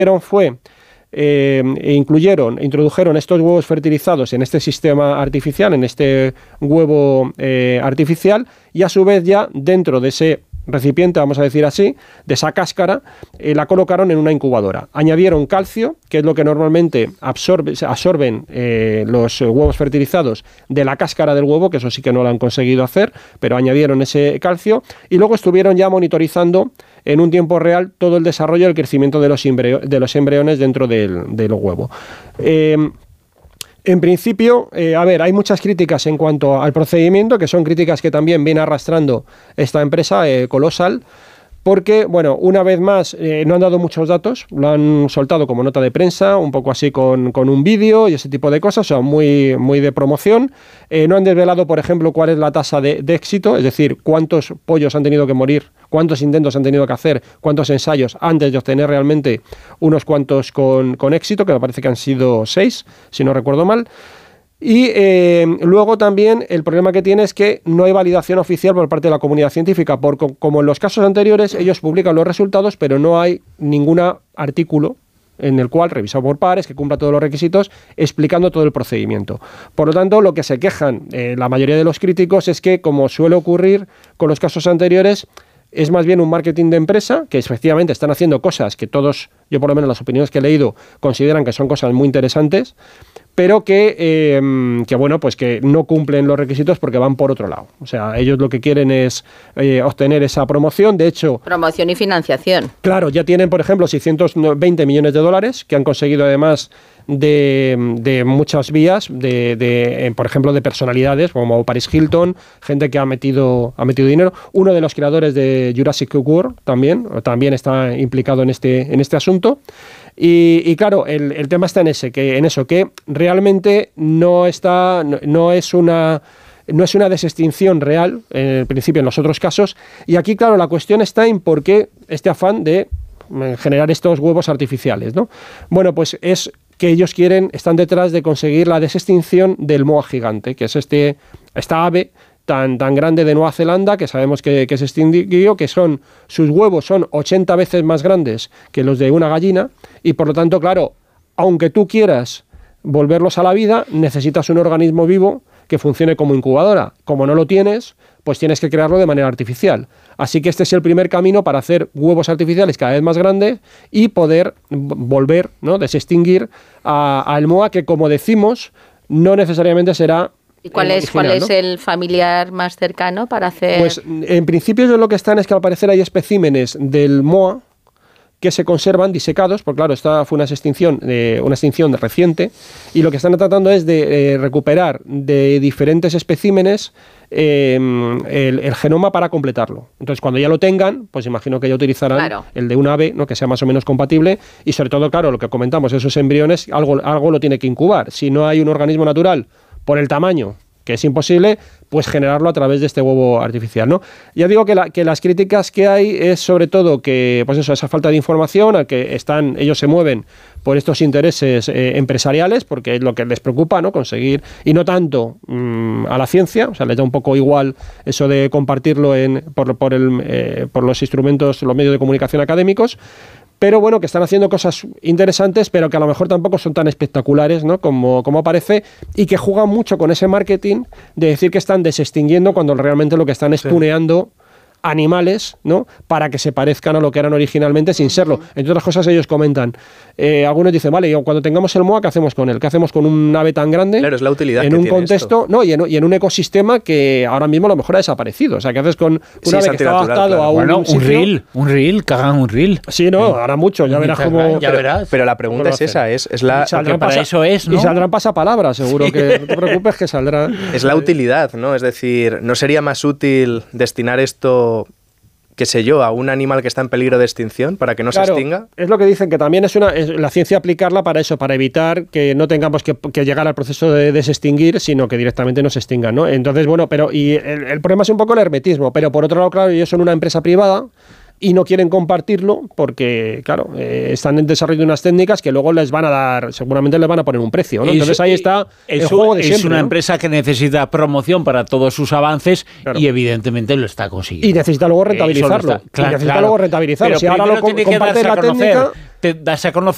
fue introdujeron estos huevos fertilizados en este sistema artificial, en este huevo artificial, y a su vez ya dentro de ese recipiente, vamos a decir así, de esa cáscara, la colocaron en una incubadora. Añadieron calcio, que es lo que normalmente absorben los huevos fertilizados de la cáscara del huevo, que eso sí que no lo han conseguido hacer, pero añadieron ese calcio, y luego estuvieron ya monitorizando en un tiempo real todo el desarrollo y el crecimiento de los embriones dentro del huevo. En principio, hay muchas críticas en cuanto al procedimiento, que son críticas que también viene arrastrando esta empresa, Colossal, porque, bueno, una vez más, no han dado muchos datos, lo han soltado como nota de prensa, un poco así con un vídeo y ese tipo de cosas, son muy, muy de promoción. No han desvelado, por ejemplo, cuál es la tasa de éxito, es decir, cuántos pollos han tenido que morir, cuántos intentos han tenido que hacer, cuántos ensayos antes de obtener realmente unos cuantos con éxito, que me parece que han sido 6, si no recuerdo mal. Y luego también el problema que tiene es que no hay validación oficial por parte de la comunidad científica, porque como en los casos anteriores ellos publican los resultados, pero no hay ningún artículo en el cual, revisado por pares, que cumpla todos los requisitos, explicando todo el procedimiento. Por lo tanto, lo que se quejan la mayoría de los críticos es que, como suele ocurrir con los casos anteriores, es más bien un marketing de empresa, que efectivamente están haciendo cosas que todos, yo por lo menos las opiniones que he leído, consideran que son cosas muy interesantes, pero que bueno, pues que no cumplen los requisitos porque van por otro lado. O sea, ellos lo que quieren es obtener esa promoción. De hecho, promoción y financiación. Claro, ya tienen, por ejemplo, 620 millones de dólares que han conseguido además de muchas vías, por ejemplo, de personalidades como Paris Hilton, gente que ha metido dinero. Uno de los creadores de Jurassic World también está implicado en este asunto. Y claro, el tema está en eso, que realmente no es una desextinción real, en principio en los otros casos. Y aquí, claro, la cuestión está en por qué este afán de generar estos huevos artificiales, ¿no? Bueno, pues es que ellos están detrás de conseguir la desextinción del moa gigante, que es esta ave tan grande de Nueva Zelanda, que sabemos que se extinguió, que sus huevos son 80 veces más grandes que los de una gallina, y por lo tanto, claro, aunque tú quieras volverlos a la vida, necesitas un organismo vivo que funcione como incubadora. Como no lo tienes, pues tienes que crearlo de manera artificial. Así que este es el primer camino para hacer huevos artificiales cada vez más grandes y poder volver, ¿no?, desextinguir al moa, que, como decimos, no necesariamente será... ¿Y cuál es el familiar más cercano para hacer...? Pues en principio lo que están es que al parecer hay especímenes del moa que se conservan disecados, porque claro, esta fue una extinción reciente, y lo que están tratando es de recuperar de diferentes especímenes el genoma para completarlo. Entonces, cuando ya lo tengan, pues imagino que ya utilizarán el de un ave, ¿no?, que sea más o menos compatible, y sobre todo, claro, lo que comentamos, esos embriones, algo lo tiene que incubar. Si no hay un organismo natural por el tamaño, que es imposible, pues generarlo a través de este huevo artificial, ¿no? Ya digo que las críticas que hay es sobre todo que, pues eso, esa falta de información, a que ellos se mueven por estos intereses empresariales, porque es lo que les preocupa, ¿no?, conseguir, y no tanto a la ciencia. O sea, les da un poco igual eso de compartirlo por los instrumentos, los medios de comunicación académicos. Pero bueno, que están haciendo cosas interesantes, pero que a lo mejor tampoco son tan espectaculares, ¿no?, como parece, y que juegan mucho con ese marketing de decir que están desextinguiendo cuando realmente lo que están es tuneando animales, ¿no?, para que se parezcan a lo que eran originalmente sin serlo. Entre otras cosas, ellos comentan, algunos dicen, vale, cuando tengamos el moa, ¿qué hacemos con él? ¿Qué hacemos con un ave tan grande? Claro, es la utilidad en un contexto, no, y en un ecosistema que ahora mismo a lo mejor ha desaparecido. O sea, ¿qué haces con un ave que está adaptado a un sitio? Un reel, que hagan un reel. Sí, no, ahora mucho, ya verás cómo... Pero la pregunta es esa, es la... Para eso es, ¿no? Y saldrán pasapalabras, seguro, que no te preocupes que saldrá. Es la utilidad, ¿no? Es decir, ¿no sería más útil destinar esto, qué sé yo, a un animal que está en peligro de extinción para que no se extinga? Es lo que dicen, que también es la ciencia aplicarla para eso, para evitar que no tengamos que llegar al proceso de desextinguir, sino que directamente no se extingan, ¿no? Entonces, bueno, el problema es un poco el hermetismo, pero por otro lado, claro, ellos son una empresa privada y no quieren compartirlo porque, claro, están en desarrollo de unas técnicas que luego seguramente les van a poner un precio, ¿no? Entonces ahí está el juego de siempre. Es una ¿no? empresa que necesita promoción para todos sus avances, y evidentemente lo está consiguiendo. Y necesita luego rentabilizarlo. Claro. Si ahora lo compartes la técnica... darse a conocer